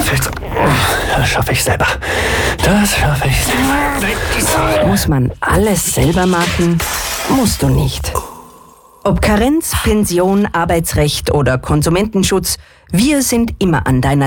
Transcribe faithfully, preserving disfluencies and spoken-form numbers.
fällt. Das schaffe ich selber. Das schaffe ich selber. Muss man alles selber machen? Musst du nicht. Ob Karenz, Pension, Arbeitsrecht oder Konsumentenschutz, wir sind immer an deiner